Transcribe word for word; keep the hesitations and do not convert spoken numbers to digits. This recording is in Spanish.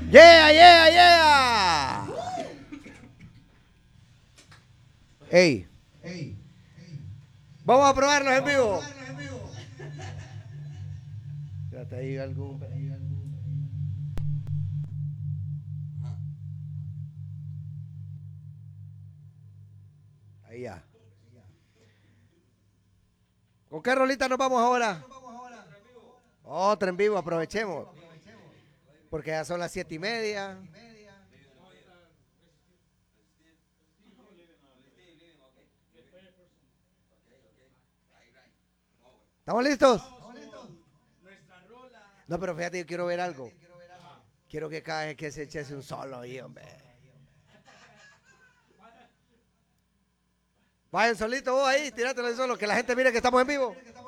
Yeah, yeah, yeah. Ey, vamos a probarlos en vivo. Trata ahí algún. Ahí ya. ¿Con qué rolita nos vamos ahora? Otra en vivo, aprovechemos. Porque ya son las siete y media. ¿Estamos listos? No, pero fíjate, yo quiero ver algo. Quiero que cada vez que se eche un solo ahí, hombre. Vayan solito vos ahí, tírátelo solo, que la gente mire que estamos en vivo.